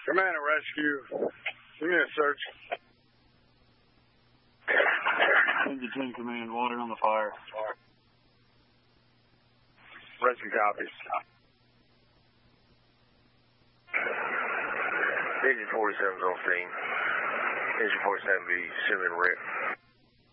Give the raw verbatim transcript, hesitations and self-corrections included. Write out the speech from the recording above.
Command and rescue. Give me a search. Engine ten command, water on the fire. Rescue copies. Engine forty-seven's on scene. Engine forty-seven be assuming wreck.